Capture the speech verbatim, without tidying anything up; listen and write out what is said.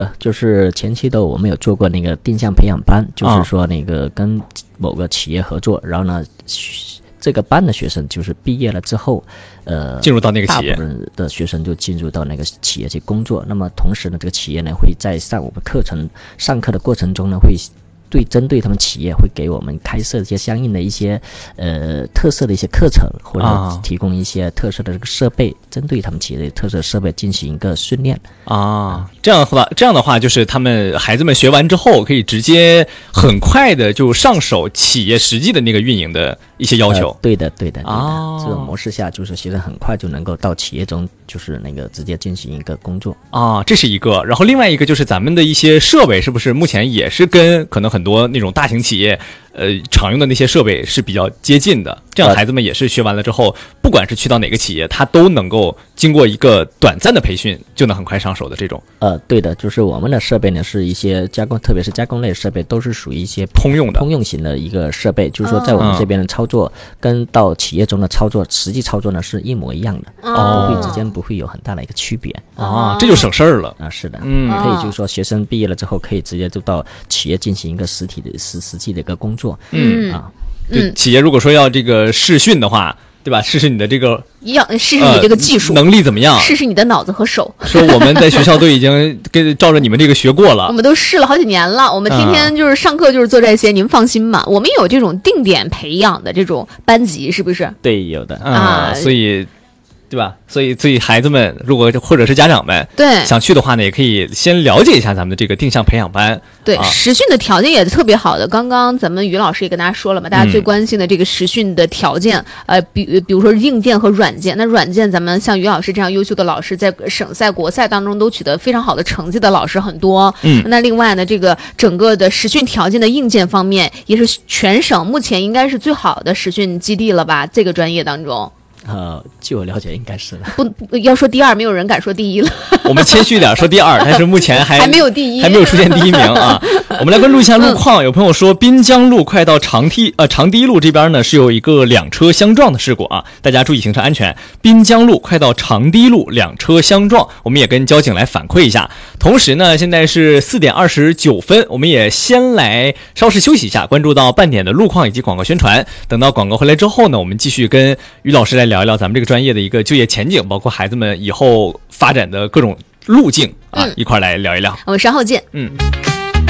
呃，就是前期的我们有做过那个定向培养班，就是说那个跟某个企业合作，然后呢，这个班的学生就是毕业了之后，呃， 进入到那个企业， 大部分的学生就进入到那个企业去工作。那么同时呢，这个企业呢会在上我们课程上课的过程中呢会。对，针对他们企业会给我们开设一些相应的一些呃特色的一些课程，或者提供一些特色的这个设备，针对他们企业的特色设备进行一个训练啊。这样的话，这样的话就是他们孩子们学完之后，可以直接很快的就上手企业实际的那个运营的一些要求。 呃、对的，对的，对的、 哦。 这种模式下，就是学生很快就能够到企业中，就是那个直接进行一个工作啊。这是一个，然后另外一个就是咱们的一些设备，是不是目前也是跟可能很很多那种大型企业呃常用的那些设备是比较接近的，这样孩子们也是学完了之后，不管是去到哪个企业，他都能够经过一个短暂的培训就能很快上手的这种。 呃对的，就是我们的设备呢是一些加工，特别是加工类设备都是属于一些通用的通用型的一个设备，就是说在我们这边的操作、哦、跟到企业中的操作实际操作呢是一模一样的， 哦， 不会之间不会有很大的一个区别啊，这就省事儿了啊。是的， 嗯， 可以就是说学生毕业了之后可以直接就到企业进行一个实体的实实际的一个工作。 嗯啊， 嗯，企业如果说要这个试训的话，对吧？试试你的这个要试试你这个技术、 呃、能力怎么样？ 试试你的脑子和手。 说我们在学校都已经跟照着你们这个学过了， 我们都试了好几年了。我们天天就是上课就是做这些，嗯、您放心吧。我们有这种定点培养的这种班级，是不是？ 对，有的啊、嗯，所以。对吧？所以，所以孩子们如果或者是家长们对想去的话呢，也可以先了解一下咱们的这个定向培养班。 对， 啊、 实训的条件也特别好的。刚刚咱们于老师也跟大家说了嘛，大家最关心的这个实训的条件，嗯、呃，比比如说硬件和软件。那软件，咱们像于老师这样优秀的老师，在省赛、国赛当中都取得非常好的成绩的老师很多。 嗯， 那另外呢，这个整个的实训条件的硬件方面，也是全省目前应该是最好的实训基地了吧？这个专业当中。 呃，据我了解，应该是的。 不，不要说第二，没有人敢说第一了。 我们谦虚点说第二，但是目前还还没有第一， 还没有出现第一名啊。我们来关注一下路况，嗯、有朋友说滨江路快到长堤呃长堤路这边呢是有一个两车相撞的事故啊，大家注意行车安全。滨江路快到长堤路两车相撞，我们也跟交警来反馈一下。同时呢，现在是四点二十九分，我们也先来稍事休息一下，关注到半点的路况以及广告宣传。等到广告回来之后呢，我们继续跟于老师来聊一聊咱们这个专业的一个就业前景，包括孩子们以后发展的各种路径啊，嗯、一块来聊一聊。 我们稍后见。 嗯。